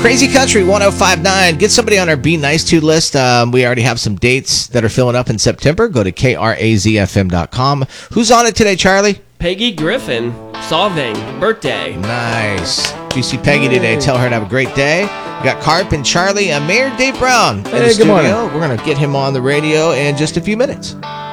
Crazy Country 105.9. Get somebody on our Be Nice To list. We already have some dates that are filling up in September. Go to KRAZFM.com. Who's on it today, Charlie? Peggy Griffin, Solving, birthday. Nice. If you see Peggy today, tell her to have a great day. We got Carp and Charlie and Mayor Dave Brown in the Hey, good studio. morning. We're going to get him on the radio in just a few minutes.